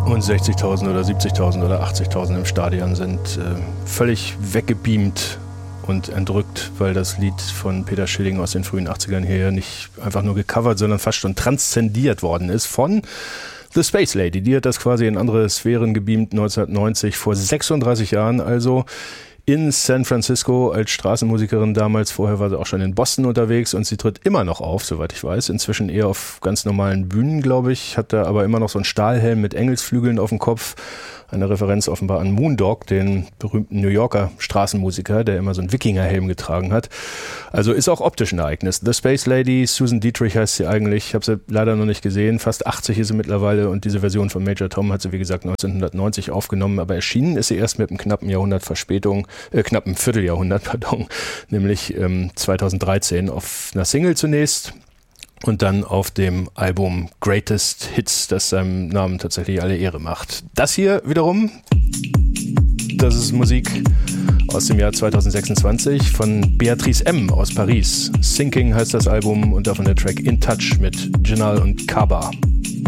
und 60.000 oder 70.000 oder 80.000 im Stadion sind völlig weggebeamt und entrückt, weil das Lied von Peter Schilling aus den frühen 80ern her nicht einfach nur gecovert, sondern fast schon transzendiert worden ist von The Space Lady. Die hat das quasi in andere Sphären gebeamt, 1990, vor 36 Jahren also, in San Francisco als Straßenmusikerin damals. Vorher war sie auch schon in Boston unterwegs und sie tritt immer noch auf, soweit ich weiß. Inzwischen eher auf ganz normalen Bühnen, glaube ich. Hat da aber immer noch so einen Stahlhelm mit Engelsflügeln auf dem Kopf. Eine Referenz offenbar an Moondog, den berühmten New Yorker Straßenmusiker, der immer so einen Wikingerhelm getragen hat. Also ist auch optisch ein Ereignis. The Space Lady, Susan Dietrich heißt sie eigentlich. Ich habe sie leider noch nicht gesehen. Fast 80 ist sie mittlerweile und diese Version von Major Tom hat sie, wie gesagt, 1990 aufgenommen. Aber erschienen ist sie erst mit einem knappen Vierteljahrhundert, nämlich 2013 auf einer Single zunächst. Und dann auf dem Album Greatest Hits, das seinem Namen tatsächlich alle Ehre macht. Das hier wiederum, das ist Musik aus dem Jahr 2026 von Beatrice M. aus Paris. Sinking heißt das Album und davon der Track In Touch mit Jinal und Kaba.